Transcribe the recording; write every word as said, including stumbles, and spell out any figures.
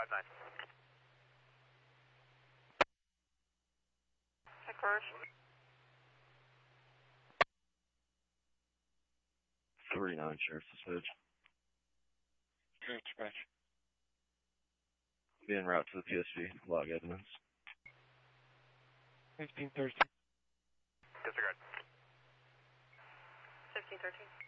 five nine. Check first. three nine, Sheriff Dispatch. Sheriff Dispatch. Be en route to the P S G. Log evidence. fifteen thirteen. Disregard. fifteen thirteen.